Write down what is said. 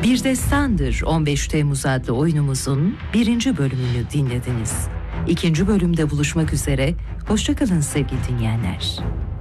Bir Destandır 15 Temmuz adlı oyunumuzun 1. bölümünü dinlediniz. 2. bölümde buluşmak üzere, hoşça kalın sevgili dinleyenler.